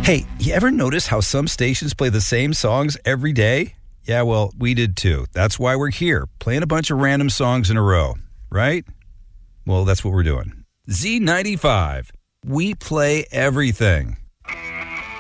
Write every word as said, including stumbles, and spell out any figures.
Hey, you ever notice how some stations play the same songs every day? Yeah, well, we did too. That's why we're here, playing a bunch of random songs in a row, right? Well, that's what we're doing. Z ninety-five. We play everything.